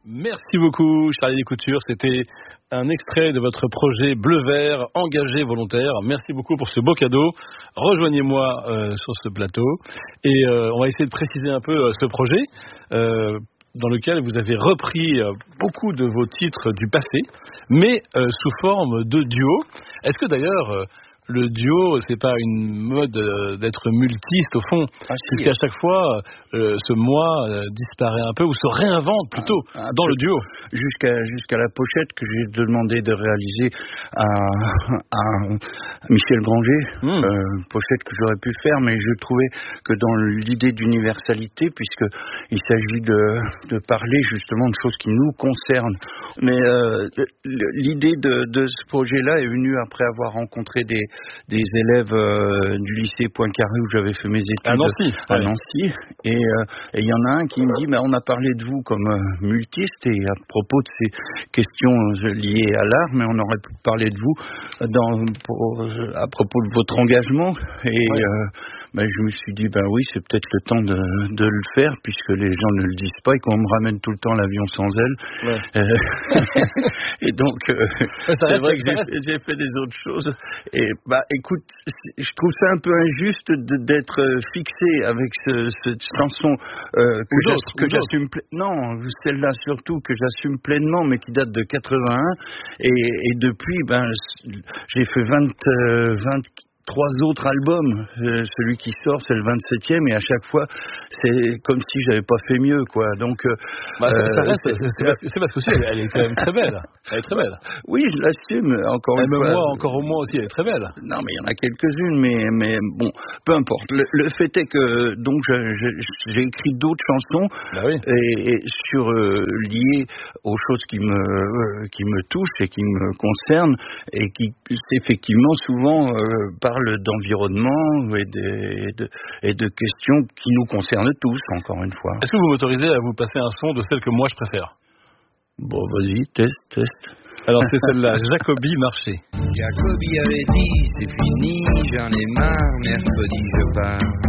Merci beaucoup, Charlie Descoutures. C'était un extrait de votre projet Bleu-Vert, engagé volontaire. Merci beaucoup pour ce beau cadeau. Rejoignez-moi sur ce plateau et on va essayer de préciser un peu ce projet dans lequel vous avez repris beaucoup de vos titres du passé, mais sous forme de duo. Est-ce que d'ailleurs le duo, c'est pas une mode d'être multiste au fond, puisqu'à chaque fois, ce moi disparaît un peu ou se réinvente plutôt dans le duo. Jusqu'à la pochette que j'ai demandé de réaliser à Michel Granger, pochette que j'aurais pu faire, mais je trouvais que dans l'idée d'universalité, puisqu'il s'agit de parler justement de choses qui nous concernent. Mais l'idée de ce projet-là est venue après avoir rencontré des élèves du lycée Poincaré où j'avais fait mes études à Nancy. Et il y en a un qui me dit on a parlé de vous comme multiste et à propos de ces questions liées à l'art, mais on aurait pu parler de vous à propos de votre engagement. Et je me suis dit oui, c'est peut-être le temps de le faire, puisque les gens ne le disent pas et qu'on me ramène tout le temps l'avion sans aile. Et donc c'est vrai que j'ai fait des autres choses. Et écoute, je trouve ça un peu injuste d'être fixé avec cette chanson que j'assume non, celle-là surtout que j'assume pleinement, mais qui date de 81 et depuis j'ai fait 23 autres albums. Celui qui sort, c'est le 27e, et à chaque fois, c'est comme si j'avais pas fait mieux, quoi. Donc, ça reste, c'est parce que elle est quand même très belle. Elle est très belle. Oui, je l'assume, encore une fois. Encore moi aussi, elle est très belle. Non, mais il y en a quelques-unes, mais bon, peu importe. Le fait est que, donc, j'ai écrit d'autres chansons, et sur, liées aux choses qui me touchent et qui me concernent, et qui, effectivement, souvent, parle d'environnement et de questions qui nous concernent tous, encore une fois. Est-ce que vous m'autorisez à vous passer un son de celle que moi je préfère? Bon, vas-y, teste. Alors c'est celle-là, Jacobi Marché. Jacobi avait dit, c'est fini, j'en ai marre, mercredi je pars.